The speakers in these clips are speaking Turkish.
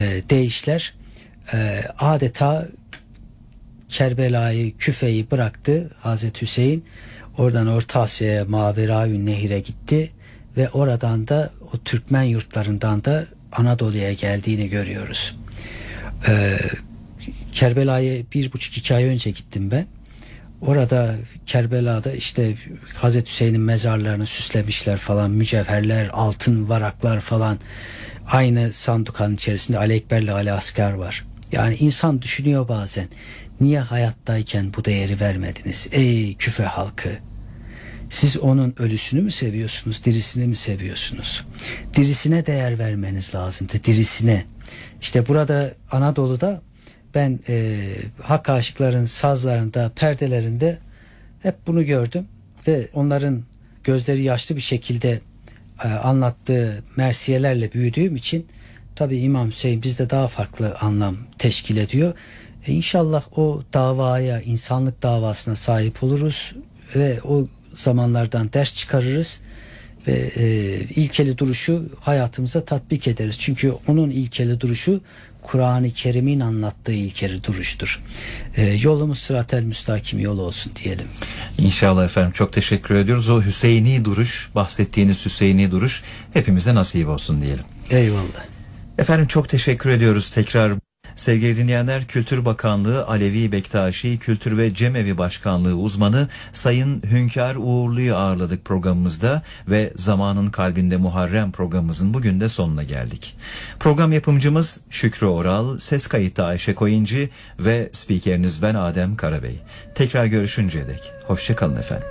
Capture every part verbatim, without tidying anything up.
e, deyişler e, adeta Kerbela'yı, Küfe'yi bıraktı Hazreti Hüseyin. Oradan Orta Asya'ya, Maverayün Nehir'e gitti ve oradan da o Türkmen yurtlarından da Anadolu'ya geldiğini görüyoruz. Ee, Kerbela'ya bir buçuk iki ay önce gittim ben. Orada Kerbela'da işte Hazreti Hüseyin'in mezarlarını süslemişler falan, mücevherler, altın varaklar falan. Aynı sandukanın içerisinde Ali Ekber'le Ali Asgar var. Yani insan düşünüyor bazen, niye hayattayken bu değeri vermediniz ey Küfe halkı? Siz onun ölüsünü mü seviyorsunuz, dirisini mi seviyorsunuz? Dirisine değer vermeniz lazımdı, dirisine. İşte burada Anadolu'da ben e, hak aşıkların sazlarında, perdelerinde hep bunu gördüm ve onların gözleri yaşlı bir şekilde e, anlattığı mersiyelerle büyüdüğüm için tabii İmam Hüseyin bizde daha farklı anlam teşkil ediyor. E, İnşallah o davaya, insanlık davasına sahip oluruz ve o zamanlardan ders çıkarırız ve e, ilkeli duruşu hayatımıza tatbik ederiz. Çünkü onun ilkeli duruşu Kur'an-ı Kerim'in anlattığı ilkeli duruştur. E, yolumuz sıratel müstakim yol olsun diyelim. İnşallah efendim, çok teşekkür ediyoruz. O Hüseyini duruş, bahsettiğiniz Hüseyini duruş hepimize nasip olsun diyelim. Eyvallah. Efendim çok teşekkür ediyoruz tekrar. Sevgili dinleyenler, Kültür Bakanlığı Alevi Bektaşi Kültür ve Cemevi Başkanlığı uzmanı Sayın Hünkar Uğurlu'yu ağırladık programımızda ve Zamanın Kalbinde Muharrem programımızın bugün de sonuna geldik. Program yapımcımız Şükrü Oral, ses kayıtta Ayşe Koyuncu ve spikeriniz ben Adem Karabey. Tekrar görüşünceye dek hoşça kalın efendim.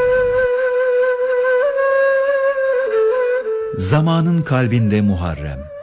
Zamanın Kalbinde Muharrem.